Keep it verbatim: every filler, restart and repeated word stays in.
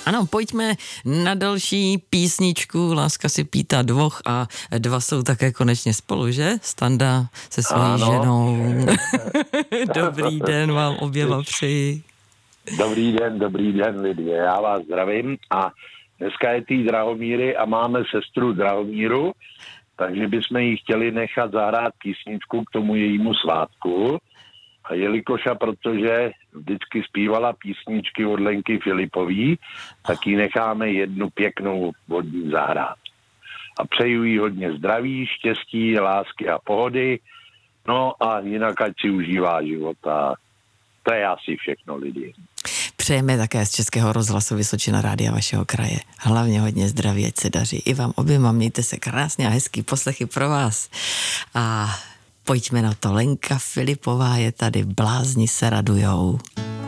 Ano, pojďme na další písničku. Láska si pýtá dvoch a dva jsou také konečně spolu, že? Standa se svojí ano. ženou. Dobrý den vám oběma přeji. Dobrý den, dobrý den, Lidie. Já vás zdravím a dneska je tý Drahomíry a máme sestru Drahomíru, takže bychom jí chtěli nechat zahrát písničku k tomu jejímu svátku. A jelikož a protože vždycky zpívala písničky od Lenky Filipový, tak jí necháme jednu pěknou od ní zahrát. A přeju jí hodně zdraví, štěstí, lásky a pohody. No a jinak ať si užívá života. To je asi všechno, lidi. Přejeme také z Českého rozhlasu Vysočina rádia vašeho kraje. Hlavně hodně zdraví, ať se daří. I vám oběma, mějte se krásně a hezký poslechy pro vás. A pojďme na to. Lenka Filipová je tady, blázni se radujou.